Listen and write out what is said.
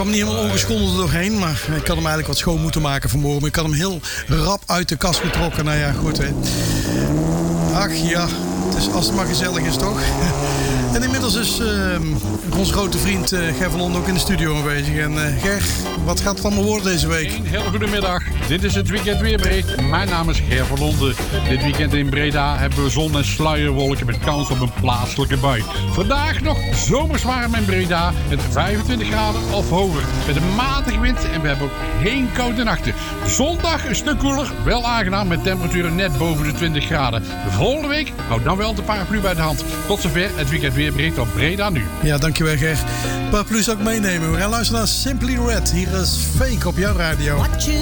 kwam niet helemaal ongeschonden er doorheen, maar ik had hem eigenlijk wat schoon moeten maken vanmorgen. Maar ik had hem heel rap uit de kast getrokken. Nou ja, goed hè. Ach ja, het is als het maar gezellig is toch? En inmiddels is onze grote vriend Ger van Londen ook in de studio aanwezig. En Ger, wat gaat het allemaal worden deze week? Een hele goede middag. Dit is het weekend weerbericht. Mijn naam is Ger van Londen. Dit weekend in Breda hebben we zon en sluierwolken met kans op een plaatselijke bui. Vandaag nog zomers warm in Breda met 25 graden of hoger. Met een matige wind en we hebben ook geen koude nachten. Zondag een stuk koeler, wel aangenaam met temperaturen net boven de 20 graden. De volgende week houdt dan wel de paraplu bij de hand. Tot zover het weekend weerbericht op Breda nu. Ja, dankjewel Ger. Paraplu zou ik meenemen. We gaan luisteren naar Simply Red. Hier is Fake op jouw radio.